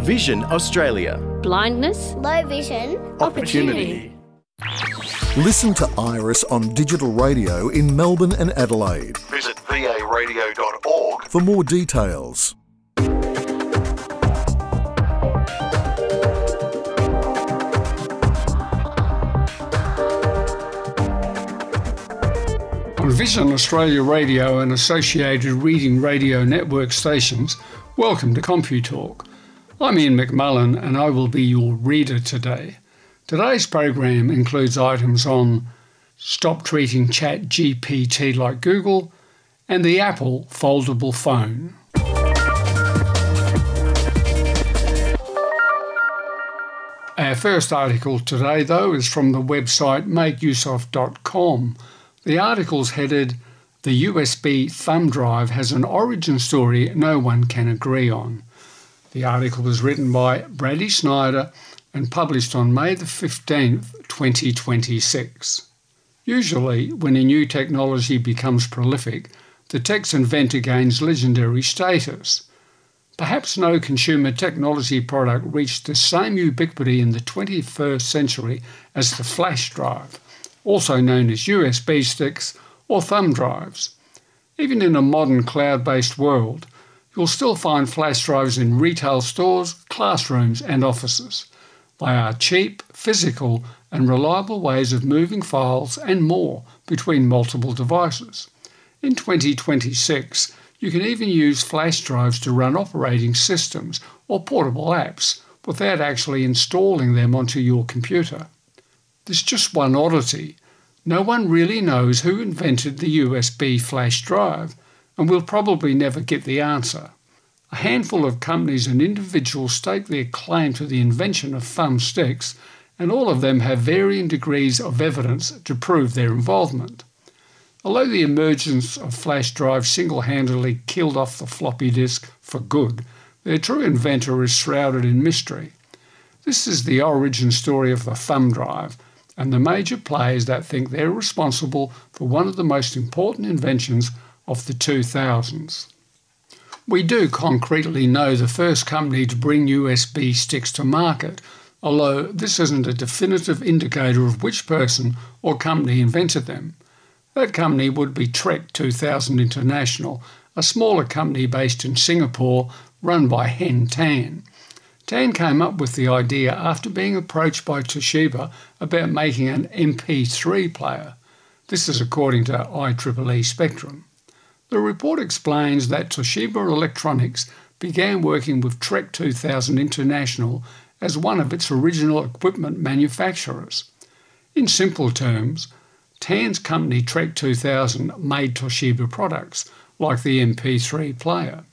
Vision Australia. Blindness, low vision, Opportunity. Listen to Iris on digital radio in Melbourne and Adelaide. Visit varadio.org for more details. On Vision Australia Radio and associated Reading Radio Network stations, welcome to CompuTalk. I'm Ian McMullen and I will be your reader today. Today's program includes items on Stop Treating ChatGPT like Google and the Apple foldable phone. Our first article today, though, is from the website makeuseof.com. The article's headed, "The USB thumb drive has an origin story no one can agree on." The article was written by Brady Snyder and published on May the 15th, 2026. Usually, when a new technology becomes prolific, the tech's inventor gains legendary status. Perhaps no consumer technology product reached the same ubiquity in the 21st century as the flash drive, also known as USB sticks or thumb drives. Even in a modern cloud-based world, you'll still find flash drives in retail stores, classrooms and offices. They are cheap, physical and reliable ways of moving files and more between multiple devices. In 2026, you can even use flash drives to run operating systems or portable apps without actually installing them onto your computer. There's just one oddity. No one really knows who invented the USB flash drive, and we'll probably never get the answer. A handful of companies and individuals stake their claim to the invention of thumbsticks, and all of them have varying degrees of evidence to prove their involvement. Although the emergence of flash drives single-handedly killed off the floppy disk for good, their true inventor is shrouded in mystery. This is the origin story of the thumb drive, and the major players that think they're responsible for one of the most important inventions of the 2000s. We do concretely know the first company to bring USB sticks to market, although this isn't a definitive indicator of which person or company invented them. That company would be Trek 2000 International, a smaller company based in Singapore run by Hen Tan. Tan came up with the idea after being approached by Toshiba about making an MP3 player. This is according to IEEE Spectrum. The report explains that Toshiba Electronics began working with Trek 2000 International as one of its original equipment manufacturers. In simple terms, Tan's company Trek 2000 made Toshiba products, like the MP3 player.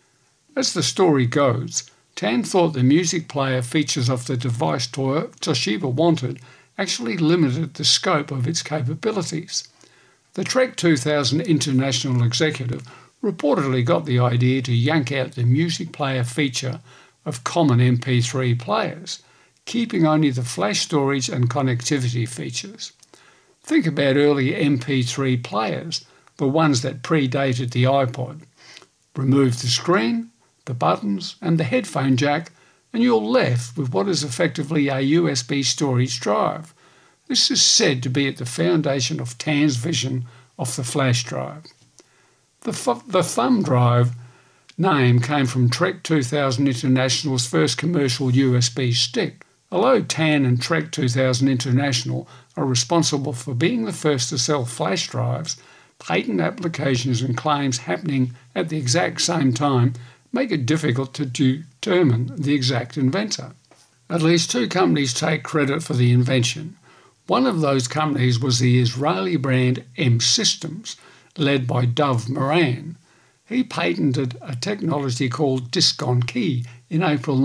As the story goes, Tan thought the music player features of the device Toshiba wanted actually limited the scope of its capabilities. The Trek 2000 International executive reportedly got the idea to yank out the music player feature of common MP3 players, keeping only the flash storage and connectivity features. Think about early MP3 players, the ones that predated the iPod. Remove the screen, the buttons and the headphone jack, and you're left with what is effectively a USB storage drive. This is said to be at the foundation of Tan's vision of the flash drive. The thumb drive name came from Trek 2000 International's first commercial USB stick. Although Tan and Trek 2000 International are responsible for being the first to sell flash drives, patent applications and claims happening at the exact same time make it difficult to determine the exact inventor. At least two companies take credit for the invention. One of those companies was the Israeli brand M Systems, led by Dov Moran. He patented a technology called Disk-on-Key in April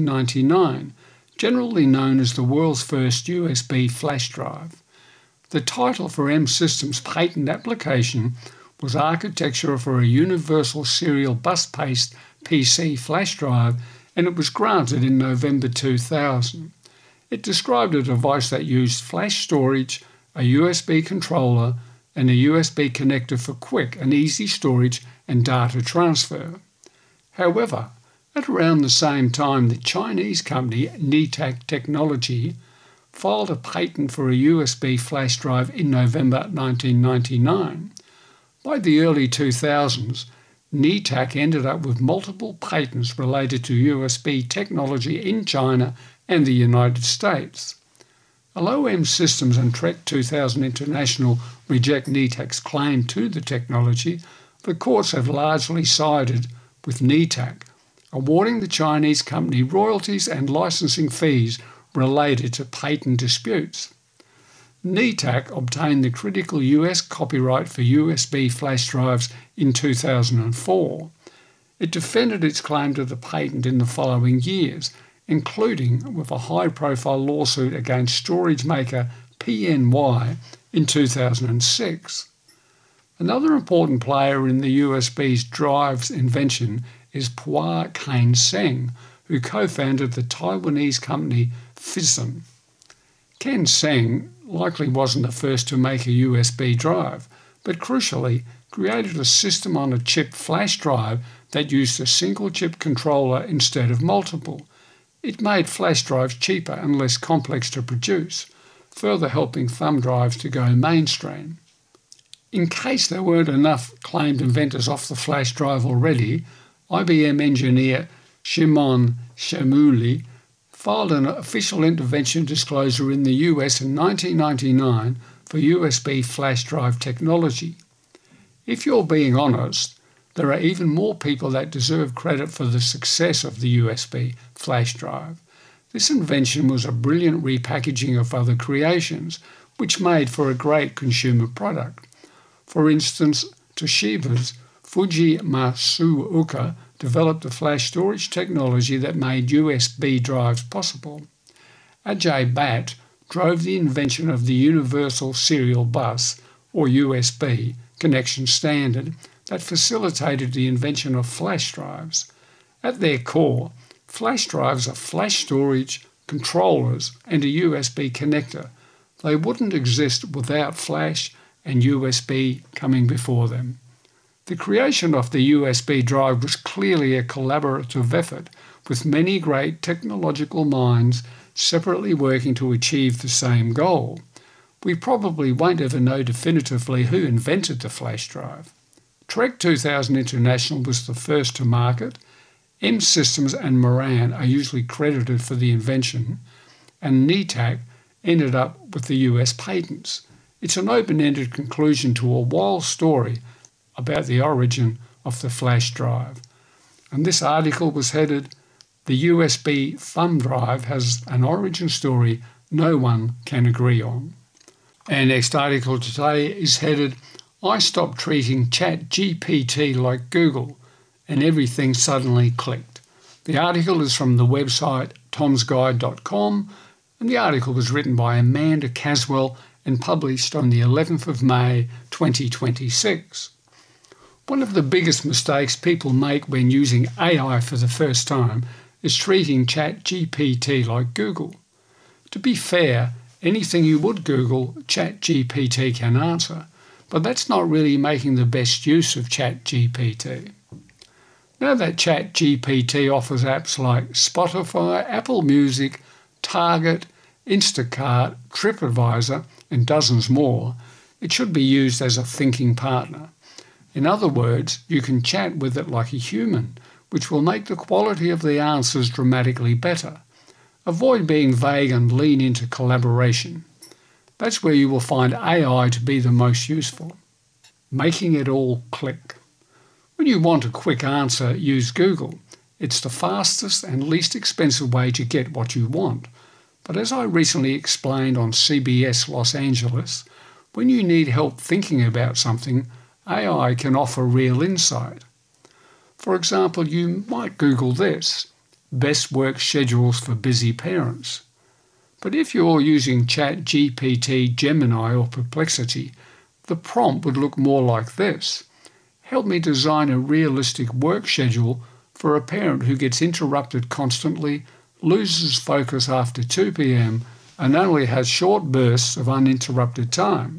1999, generally known as the world's first USB flash drive. The title for M Systems' patent application was Architecture for a Universal Serial Bus-Based PC Flash Drive, and it was granted in November 2000. It described a device that used flash storage, a USB controller, and a USB connector for quick and easy storage and data transfer. However, At around the same time, the Chinese company Netac Technology filed a patent for a USB flash drive in November 1999. By the early 2000s, Netac ended up with multiple patents related to USB technology in China and the United States. Although M Systems and Trek 2000 International reject Netac's claim to the technology, the courts have largely sided with Netac, awarding the Chinese company royalties and licensing fees related to patent disputes. Netac obtained the critical US copyright for USB flash drives in 2004. It defended its claim to the patent in the following years, including with a high-profile lawsuit against storage maker PNY in 2006. Another important player in the USB drive's invention is Pua Kane Seng, who co-founded the Taiwanese company Phison. Ken Seng likely wasn't the first to make a USB drive, but crucially created a system-on-a-chip flash drive that used a single-chip controller instead of multiple. It made flash drives cheaper and less complex to produce, further helping thumb drives to go mainstream. In case there weren't enough claimed inventors off the flash drive already, IBM engineer Shimon Shamuli filed an official intervention disclosure in the US in 1999 for USB flash drive technology. If you're being honest, there are even more people that deserve credit for the success of the USB flash drive. This invention was a brilliant repackaging of other creations, which made for a great consumer product. For instance, Toshiba's Fuji Masuoka developed a flash storage technology that made USB drives possible. Ajay Bhatt drove the invention of the Universal Serial Bus, or USB, connection standard that facilitated the invention of flash drives. At their core, flash drives are flash storage, controllers, and a USB connector. They wouldn't exist without flash and USB coming before them. The creation of the USB drive was clearly a collaborative effort, with many great technological minds separately working to achieve the same goal. We probably won't ever know definitively who invented the flash drive. Trek 2000 International was the first to market. M Systems and Moran are usually credited for the invention, and Netac ended up with the US patents. It's an open-ended conclusion to a wild story about the origin of the flash drive. And this article was headed, "The USB thumb drive has an origin story no one can agree on." Our next article today is headed, "I stopped treating ChatGPT like Google and everything suddenly clicked." The article is from the website tomsguide.com, and the article was written by Amanda Caswell and published on the 11th of May 2026. One of the biggest mistakes people make when using AI for the first time is treating ChatGPT like Google. To be fair, anything you would Google, ChatGPT can answer, but that's not really making the best use of ChatGPT. Now that ChatGPT offers apps like Spotify, Apple Music, Target, Instacart, TripAdvisor, and dozens more, it should be used as a thinking partner. In other words, you can chat with it like a human, which will make the quality of the answers dramatically better. Avoid being vague and lean into collaboration. That's where you will find AI to be the most useful. Making it all click. When you want a quick answer, use Google. It's the fastest and least expensive way to get what you want. But as I recently explained on CBS Los Angeles, when you need help thinking about something, AI can offer real insight. For example, you might Google this, best work schedules for busy parents. But if you're using ChatGPT, Gemini or Perplexity, the prompt would look more like this. Help me design a realistic work schedule for a parent who gets interrupted constantly, loses focus after 2 p.m. and only has short bursts of uninterrupted time.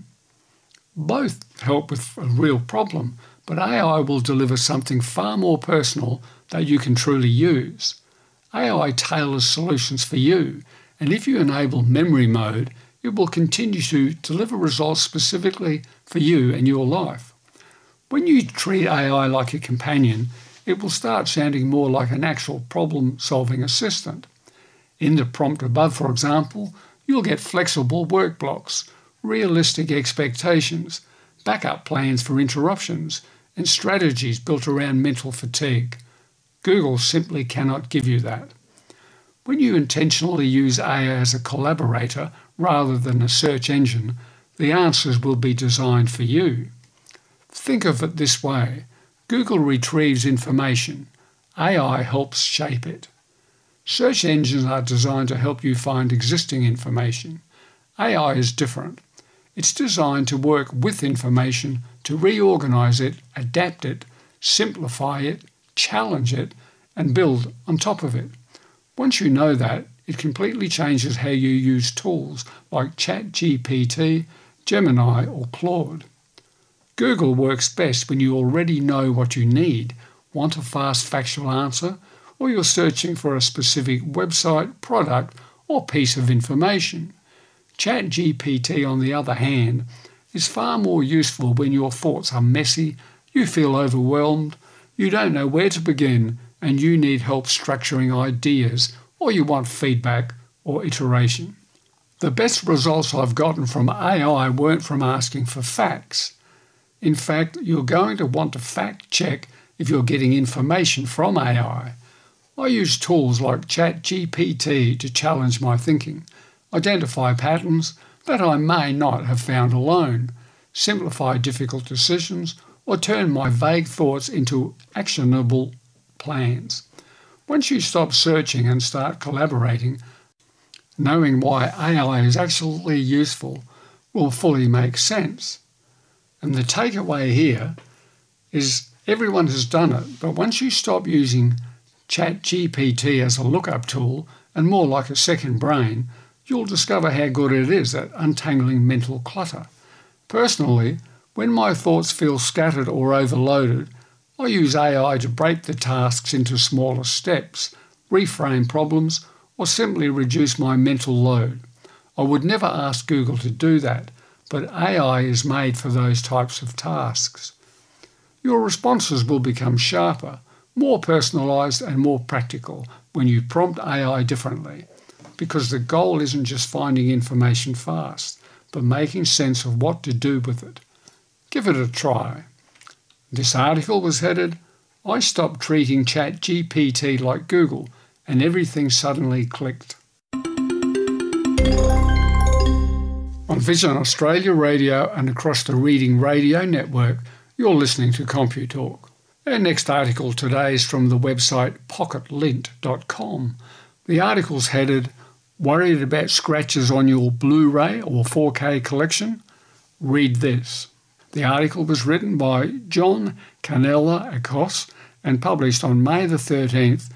Both help with a real problem, but AI will deliver something far more personal that you can truly use. AI tailors solutions for you, and if you enable memory mode, it will continue to deliver results specifically for you and your life. When you treat AI like a companion, it will start sounding more like an actual problem-solving assistant. In the prompt above, for example, you'll get flexible work blocks, realistic expectations, backup plans for interruptions, and strategies built around mental fatigue. Google simply cannot give you that. When you intentionally use AI as a collaborator rather than a search engine, the answers will be designed for you. Think of it this way. Google retrieves information. AI helps shape it. Search engines are designed to help you find existing information. AI is different. It's designed to work with information, to reorganize it, adapt it, simplify it, challenge it, and build on top of it. Once you know that, it completely changes how you use tools like ChatGPT, Gemini, or Claude. Google works best when you already know what you need, want a fast factual answer, or you're searching for a specific website, product, or piece of information. ChatGPT, on the other hand, is far more useful when your thoughts are messy, you feel overwhelmed, you don't know where to begin, and you need help structuring ideas, or you want feedback or iteration. The best results I've gotten from AI weren't from asking for facts. In fact, you're going to want to fact check if you're getting information from AI. I use tools like ChatGPT to challenge my thinking, identify patterns that I may not have found alone, simplify difficult decisions, or turn my vague thoughts into actionable plans. Once you stop searching and start collaborating, knowing why AI is actually useful will fully make sense. And the takeaway here is everyone has done it, but once you stop using ChatGPT as a lookup tool and more like a second brain, you'll discover how good it is at untangling mental clutter. Personally, when my thoughts feel scattered or overloaded, I use AI to break the tasks into smaller steps, reframe problems, or simply reduce my mental load. I would never ask Google to do that, but AI is made for those types of tasks. Your responses will become sharper, more personalised and more practical when you prompt AI differently, because the goal isn't just finding information fast, but making sense of what to do with it. Give it a try. This article was headed, "I stopped treating ChatGPT like Google, and everything suddenly clicked." On Vision Australia Radio and across the Reading Radio Network, you're listening to CompuTalk. Our next article today is from the website pocketlint.com. The article's headed, "Worried about scratches on your Blu-ray or 4K collection? Read this." The article was written by John Canella-Akos and published on May the 13th,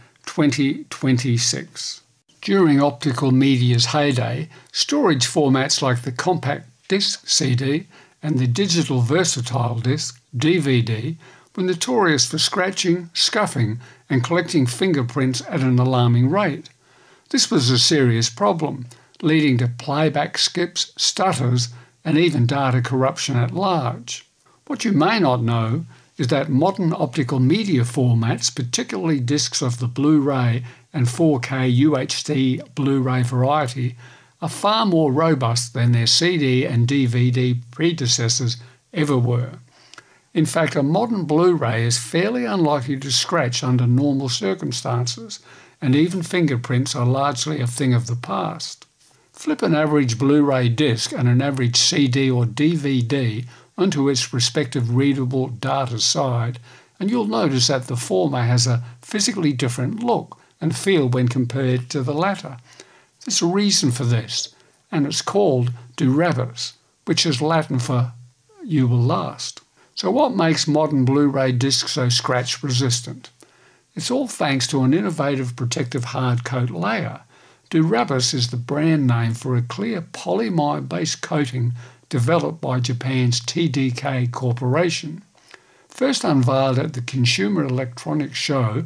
2026. During optical media's heyday, storage formats like the compact disc CD and the digital versatile disc DVD were notorious for scratching, scuffing, and collecting fingerprints at an alarming rate. This was a serious problem, leading to playback skips, stutters, and even data corruption at large. What you may not know is that modern optical media formats, particularly discs of the Blu-ray and 4K UHD Blu-ray variety, are far more robust than their CD and DVD predecessors ever were. In fact, a modern Blu-ray is fairly unlikely to scratch under normal circumstances, and even fingerprints are largely a thing of the past. Flip an average Blu-ray disc and an average CD or DVD onto its respective readable data side, and you'll notice that the former has a physically different look and feel when compared to the latter. There's a reason for this, and it's called durabus, which is Latin for "you will last." So what makes modern Blu-ray discs so scratch resistant? It's all thanks to an innovative protective hardcoat layer. Durabus is the brand name for a clear polymer-based coating developed by Japan's TDK Corporation. First unveiled at the Consumer Electronics Show,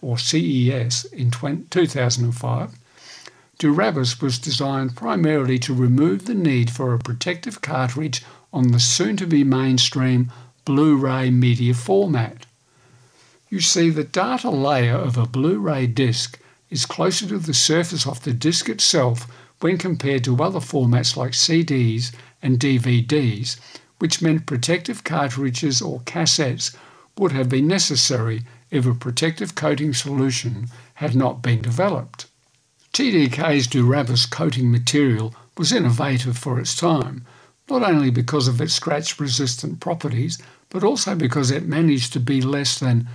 or CES, in 2005, Durabus was designed primarily to remove the need for a protective cartridge on the soon-to-be mainstream Blu-ray media format. You see, the data layer of a Blu-ray disc is closer to the surface of the disc itself when compared to other formats like CDs and DVDs, which meant protective cartridges or cassettes would have been necessary if a protective coating solution had not been developed. TDK's Durabus coating material was innovative for its time, not only because of its scratch-resistant properties, but also because it managed to be less than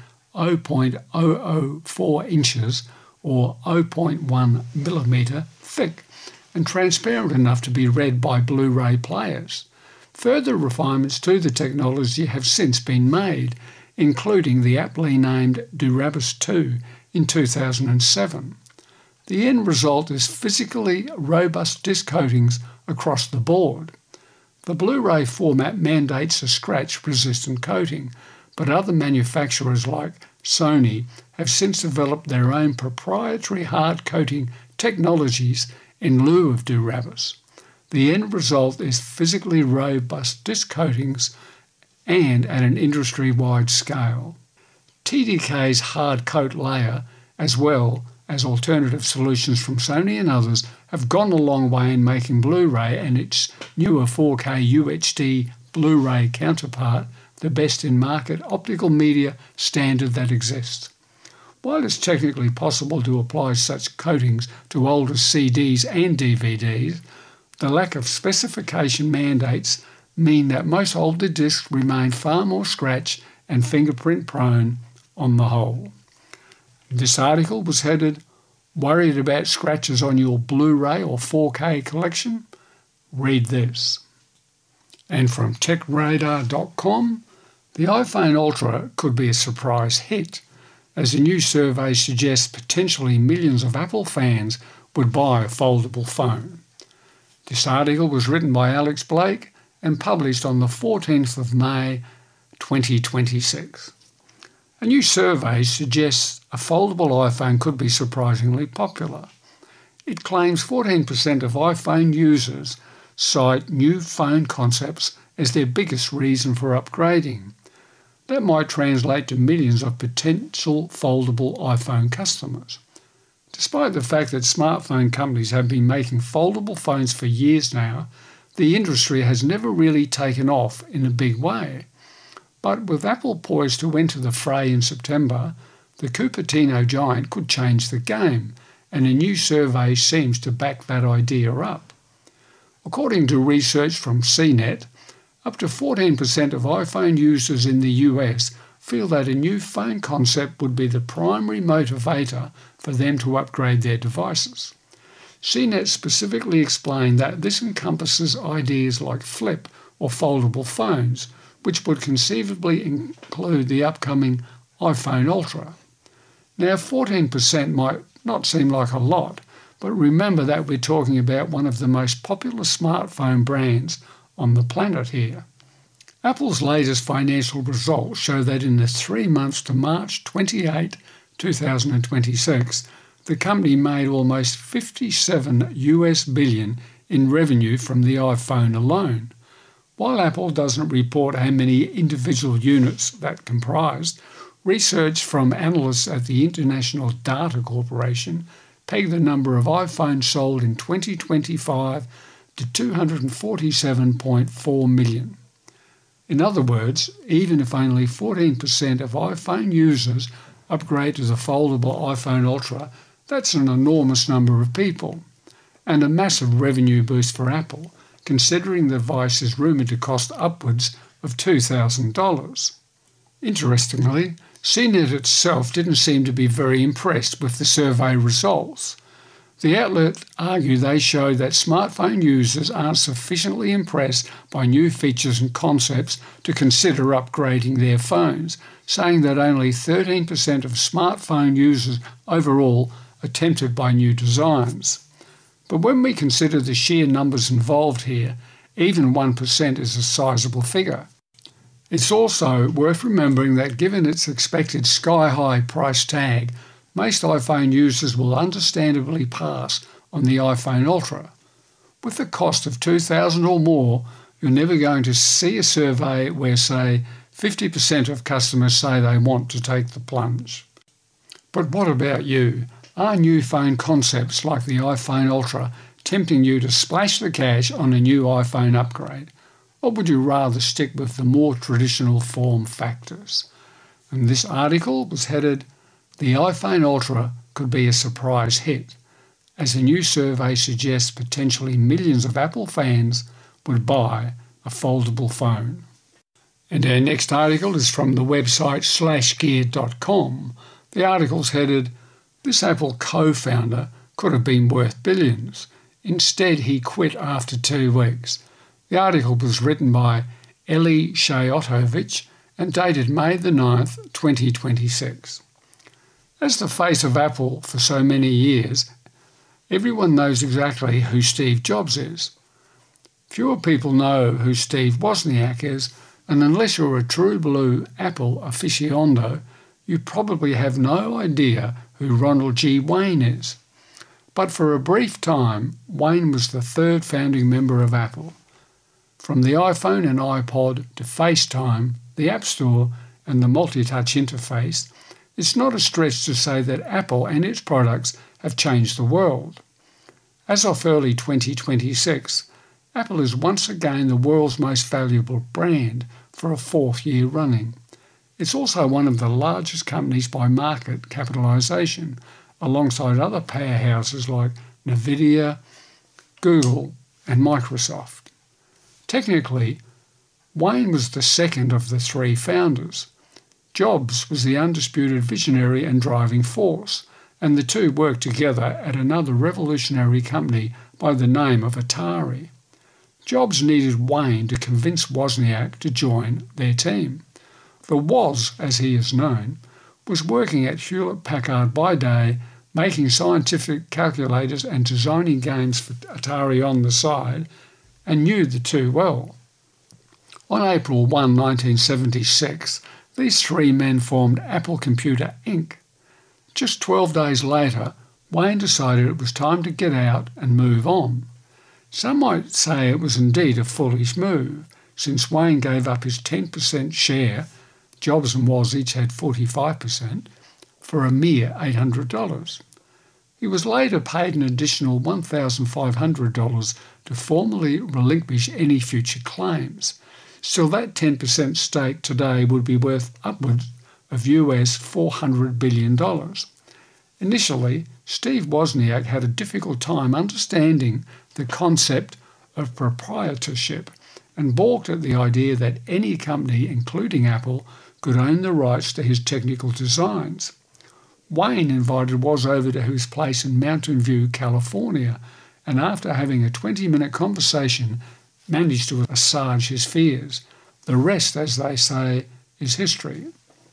0.004 inches or 0.1 millimetre thick and transparent enough to be read by Blu-ray players. Further refinements to the technology have since been made, including the aptly named Durabus 2 in 2007. The end result is physically robust disc coatings across the board. The Blu-ray format mandates a scratch-resistant coating, but other manufacturers like Sony have since developed their own proprietary hard coating technologies in lieu of Durabus. The end result is physically robust disc coatings and at an industry-wide scale. TDK's hard coat layer, as well as alternative solutions from Sony and others, have gone a long way in making Blu-ray and its newer 4K UHD Blu-ray counterpart the best in market optical media standard that exists. While it's technically possible to apply such coatings to older CDs and DVDs, the lack of specification mandates mean that most older discs remain far more scratch and fingerprint prone on the whole. This article was headed, "Worried about scratches on your Blu-ray or 4K collection? Read this." And from TechRadar.com, the iPhone Ultra could be a surprise hit, as a new survey suggests potentially millions of Apple fans would buy a foldable phone. This article was written by Alex Blake and published on the 14th of May 2026. A new survey suggests a foldable iPhone could be surprisingly popular. It claims 14% of iPhone users cite new phone concepts as their biggest reason for upgrading. That might translate to millions of potential foldable iPhone customers. Despite the fact that smartphone companies have been making foldable phones for years now, the industry has never really taken off in a big way. But with Apple poised to enter the fray in September, the Cupertino giant could change the game, and a new survey seems to back that idea up. According to research from CNET, up to 14% of iPhone users in the US feel that a new phone concept would be the primary motivator for them to upgrade their devices. CNET specifically explained that this encompasses ideas like flip or foldable phones, which would conceivably include the upcoming iPhone Ultra. Now, 14% might not seem like a lot, but remember that we're talking about one of the most popular smartphone brands on the planet here. Apple's latest financial results show that in the 3 months to March 28, 2026, the company made almost $57 billion in revenue from the iPhone alone. While Apple doesn't report how many individual units that comprised, research from analysts at the International Data Corporation pegged the number of iPhones sold in 2025 to 247.4 million. In other words, even if only 14% of iPhone users upgrade to the foldable iPhone Ultra, that's an enormous number of people, and a massive revenue boost for Apple, considering the device is rumoured to cost upwards of $2,000. Interestingly, CNET itself didn't seem to be very impressed with the survey results. The outlet argued they showed that smartphone users aren't sufficiently impressed by new features and concepts to consider upgrading their phones, saying that only 13% of smartphone users overall are tempted by new designs. But when we consider the sheer numbers involved here, even 1% is a sizable figure. It's also worth remembering that given its expected sky-high price tag, most iPhone users will understandably pass on the iPhone Ultra. With the cost of $2,000 or more, you're never going to see a survey where, say, 50% of customers say they want to take the plunge. But what about you? Are new phone concepts like the iPhone Ultra tempting you to splash the cash on a new iPhone upgrade? Or would you rather stick with the more traditional form factors? And this article was headed, "The iPhone Ultra could be a surprise hit," as a new survey suggests potentially millions of Apple fans would buy a foldable phone. And our next article is from the website slashgear.com. The article's headed, "This Apple co-founder could have been worth billions. Instead, he quit after 2 weeks." The article was written by Eli Shayotovich and dated May the 9th, 2026. As the face of Apple for so many years, everyone knows exactly who Steve Jobs is. Fewer people know who Steve Wozniak is, and unless you're a true blue Apple aficionado, you probably have no idea who Ronald G. Wayne is. But for a brief time, Wayne was the third founding member of Apple. From the iPhone and iPod to FaceTime, the App Store and the multi-touch interface, it's not a stretch to say that Apple and its products have changed the world. As of early 2026, Apple is once again the world's most valuable brand for a 4th year running. It's also one of the largest companies by market capitalisation, alongside other powerhouses like Nvidia, Google and Microsoft. Technically, Wayne was the second of the 3 founders. Jobs was the undisputed visionary and driving force, and the two worked together at another revolutionary company by the name of Atari. Jobs needed Wayne to convince Wozniak to join their team. The Woz, as he is known, was working at Hewlett-Packard by day, making scientific calculators and designing games for Atari on the side, and knew the two well. On April 1, 1976, these 3 men formed Apple Computer Inc. Just 12 days later, Wayne decided it was time to get out and move on. Some might say it was indeed a foolish move, since Wayne gave up his 10% share, Jobs and Woz each had 45%, for a mere $800. He was later paid an additional $1,500 to formally relinquish any future claims. Still, that 10% stake today would be worth upwards of US $400 billion. Initially, Steve Wozniak had a difficult time understanding the concept of proprietorship and balked at the idea that any company, including Apple, could own the rights to his technical designs. Wayne invited Woz over to his place in Mountain View, California, and after having a 20-minute conversation, managed to assuage his fears. The rest, as they say, is history.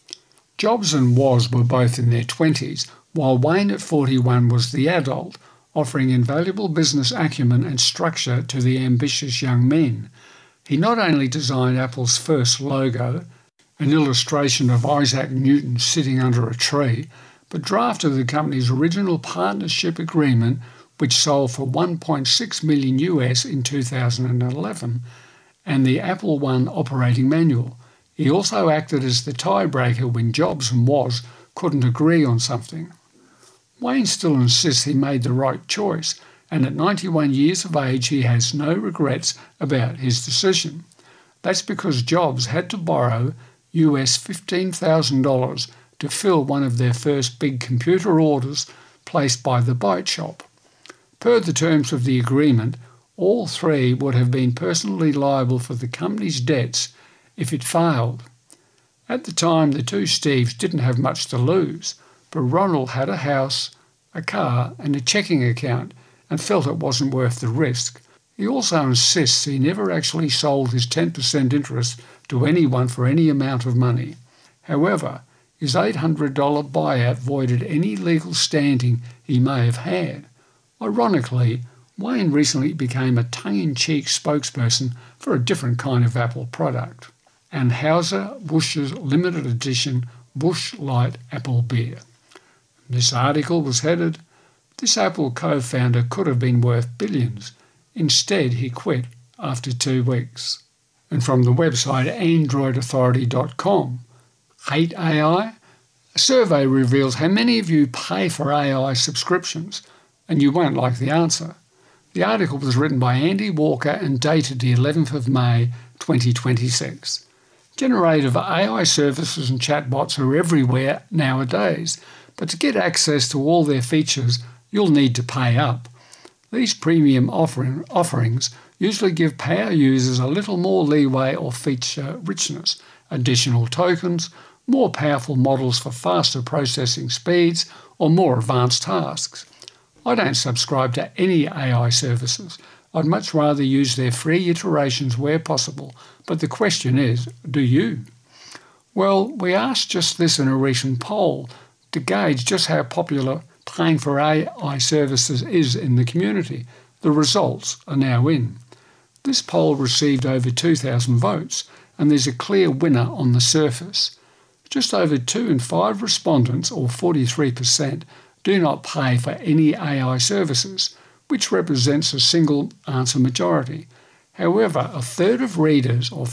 Jobs and Woz were both in their 20s, while Wayne at 41 was the adult, offering invaluable business acumen and structure to the ambitious young men. He not only designed Apple's first logo, an illustration of Isaac Newton sitting under a tree, but drafted the company's original partnership agreement, which sold for $1.6 million US in 2011, and the Apple I operating manual. He also acted as the tiebreaker when Jobs and Woz couldn't agree on something. Wayne still insists he made the right choice, and at 91 years of age he has no regrets about his decision. That's because Jobs had to borrow US $15,000 to fill one of their first big computer orders placed by the Byte Shop. Per the terms of the agreement, all 3 would have been personally liable for the company's debts if it failed. At the time, the 2 Steves didn't have much to lose, but Ronald had a house, a car and a checking account and felt it wasn't worth the risk. He also insists he never actually sold his 10% interest to anyone for any amount of money. However, his $800 buyout voided any legal standing he may have had. Ironically, Wayne recently became a tongue-in-cheek spokesperson for a different kind of Apple product, Anheuser-Busch's limited edition Busch Light Apple beer. This article was headed, "This Apple co-founder could have been worth billions. Instead, he quit after 2 weeks." And from the website androidauthority.com, hate AI? A survey reveals how many of you pay for AI subscriptions, and you won't like the answer. The article was written by Andy Walker and dated the 11th of May 2026. Generative AI services and chatbots are everywhere nowadays, but to get access to all their features, you'll need to pay up. These premium offerings usually give power users a little more leeway or feature richness, additional tokens, more powerful models for faster processing speeds, or more advanced tasks. I don't subscribe to any AI services. I'd much rather use their free iterations where possible, but the question is, do you? Well, we asked just this in a recent poll to gauge just how popular paying for AI services is in the community. The results are now in. This poll received over 2,000 votes, and there's a clear winner on the surface. Just over 2 in 5 respondents, or 43%, do not pay for any AI services, which represents a single answer majority. However, a third of readers, or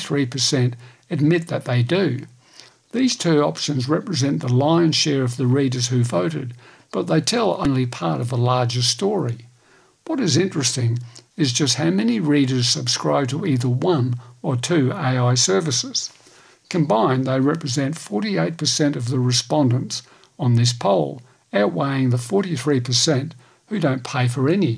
33%, admit that they do. These two options represent the lion's share of the readers who voted, but they tell only part of a larger story. What is interesting is just how many readers subscribe to either 1 or 2 AI services. Combined, they represent 48% of the respondents on this poll, outweighing the 43% who don't pay for any.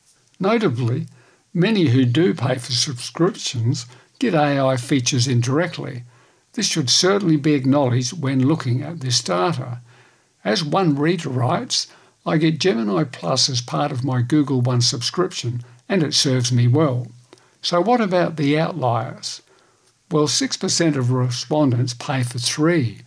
Notably, many who do pay for subscriptions get AI features indirectly. This should certainly be acknowledged when looking at this data. As one reader writes, "I get Gemini Plus as part of my Google One subscription, and it serves me well." So what about the outliers? Well, 6% of respondents pay for 3,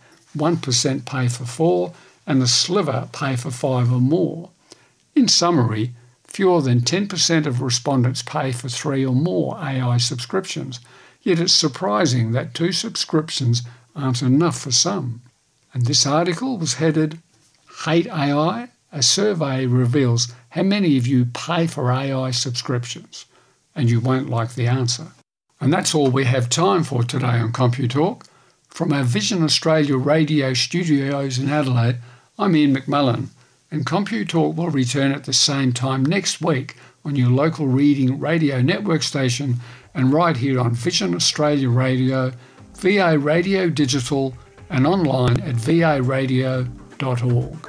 1% pay for 4, and a sliver pay for 5 or more. In summary, fewer than 10% of respondents pay for 3 or more AI subscriptions, yet it's surprising that 2 subscriptions aren't enough for some. And this article was headed, "Hate AI? A survey reveals how many of you pay for AI subscriptions." And you won't like the answer. And that's all we have time for today on CompuTalk. From our Vision Australia radio studios in Adelaide, I'm Ian McMullen, and CompuTalk will return at the same time next week on your local reading radio network station and right here on Vision Australia Radio, VA Radio Digital, and online at varadio.org.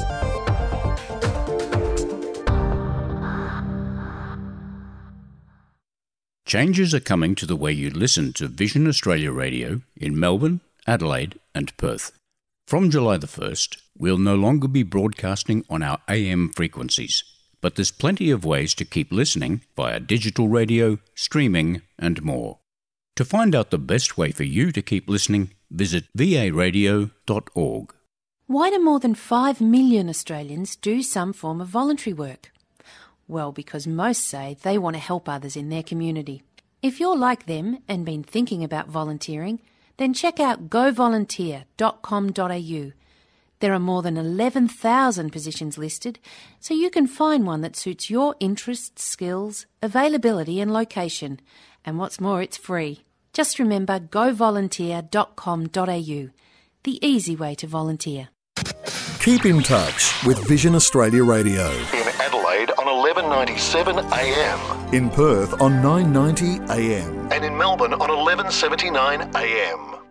Changes are coming to the way you listen to Vision Australia Radio in Melbourne, Adelaide and Perth. From July the 1st, we'll no longer be broadcasting on our AM frequencies, but there's plenty of ways to keep listening via digital radio, streaming and more. To find out the best way for you to keep listening, visit varadio.org. Why do more than 5 million Australians do some form of voluntary work? Well, because most say they want to help others in their community. If you're like them and been thinking about volunteering, then check out govolunteer.com.au. There are more than 11,000 positions listed, so you can find one that suits your interests, skills, availability and location. And what's more, it's free. Just remember govolunteer.com.au, the easy way to volunteer. Keep in touch with Vision Australia Radio. In Adelaide on 1197 AM. In Perth on 990 AM. And in Melbourne on 1179 AM.